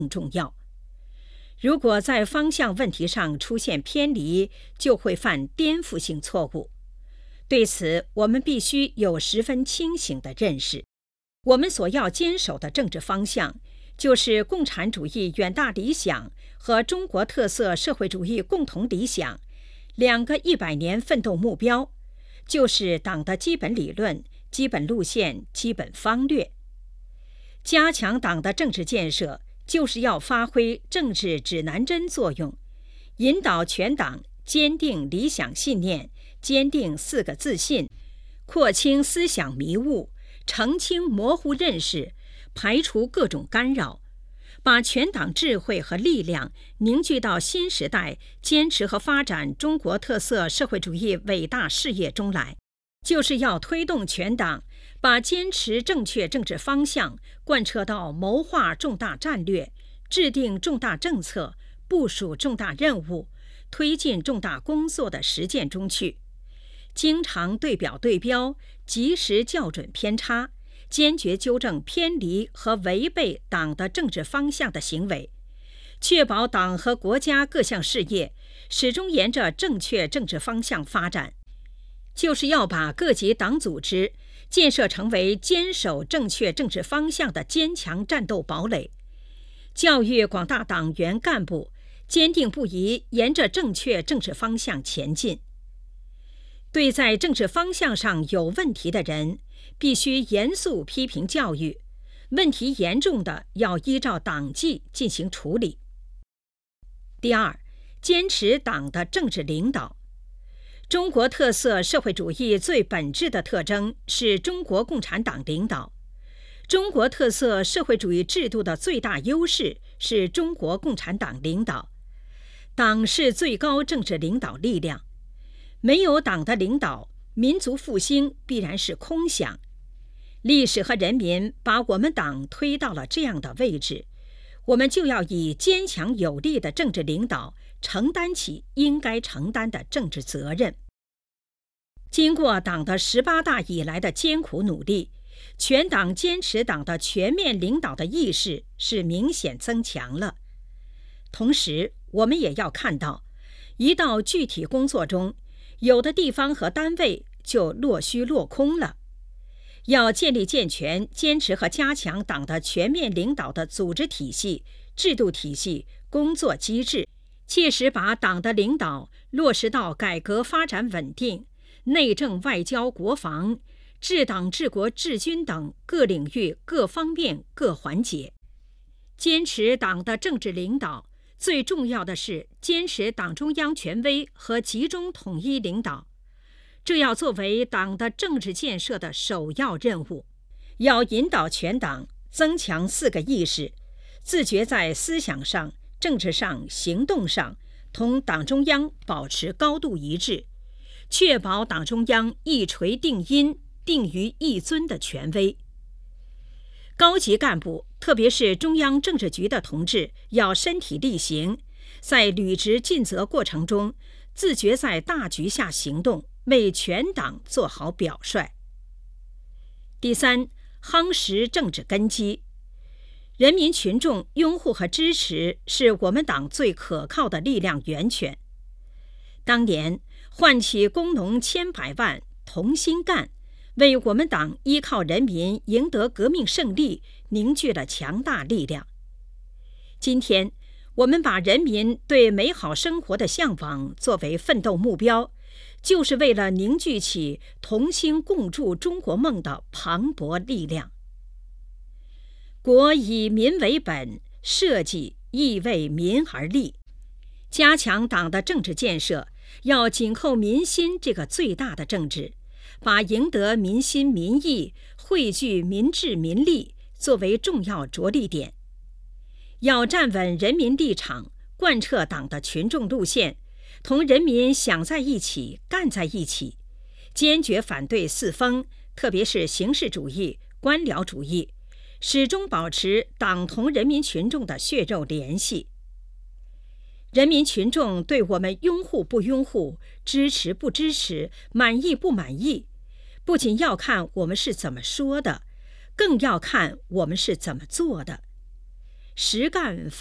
重要。如果在方向问题上出现偏离，就会犯颠覆性错误。对此，我们必须有十分清醒的认识。我们所要坚守的政治方向，就是共产主义远大理想和中国特色社会主义共同理想，两个100年奋斗目标，就是党的基本理论、基本路线、基本方略。加强党的政治建设，就是要发挥政治指南针作用，引导全党坚定理想信念，坚定4个自信，廓清思想迷雾，澄清模糊认识，排除各种干扰，把全党智慧和力量凝聚到新时代坚持和发展中国特色社会主义伟大事业中来，就是要推动全党把坚持正确政治方向贯彻到谋划重大战略、制定重大政策、部署重大任务、推进重大工作的实践中去，经常对表对标，及时校准偏差，坚决纠正偏离和违背党的政治方向的行为，确保党和国家各项事业始终沿着正确政治方向发展，就是要把各级党组织建设成为坚守正确政治方向的坚强战斗堡垒，教育广大党员干部坚定不移沿着正确政治方向前进。对在政治方向上有问题的人，必须严肃批评教育，问题严重的要依照党纪进行处理。第二，坚持党的政治领导。中国特色社会主义最本质的特征是中国共产党领导。中国特色社会主义制度的最大优势是中国共产党领导。党是最高政治领导力量，没有党的领导，民族复兴必然是空想。历史和人民把我们党推到了这样的位置，我们就要以坚强有力的政治领导承担起应该承担的政治责任。经过党的18大以来的艰苦努力，全党坚持党的全面领导的意识是明显增强了。同时，我们也要看到，一到具体工作中，有的地方和单位就落虚落空了。要建立健全、坚持和加强党的全面领导的组织体系、制度体系、工作机制，切实把党的领导落实到改革发展稳定、内政外交国防、治党治国治军等各领域各方面各环节。坚持党的政治领导，最重要的是坚持党中央权威和集中统一领导，这要作为党的政治建设的首要任务。要引导全党增强4个意识，自觉在思想上、政治上、行动上同党中央保持高度一致，确保党中央一锤定音、定于一尊的权威。高级干部，特别是中央政治局的同志，要身体力行，在履职尽责过程中，自觉在大局下行动，为全党做好表率。第三，夯实政治根基。人民群众拥护和支持是我们党最可靠的力量源泉。当年唤起工农千百万同心干，为我们党依靠人民赢得革命胜利凝聚了强大力量。今天，我们把人民对美好生活的向往作为奋斗目标，就是为了凝聚起同心共筑中国梦的磅礴力量。国以民为本，社稷亦为民而立。加强党的政治建设，要紧扣民心这个最大的政治，把赢得民心民意、汇聚民智民力作为重要着力点。要站稳人民立场，贯彻党的群众路线，同人民想在一起、干在一起，坚决反对四风，特别是形式主义、官僚主义，始终保持党同人民群众的血肉联系。人民群众对我们拥护不拥护、支持不支持、满意不满意，不仅要看我们是怎么说的，更要看我们是怎么做的。 实干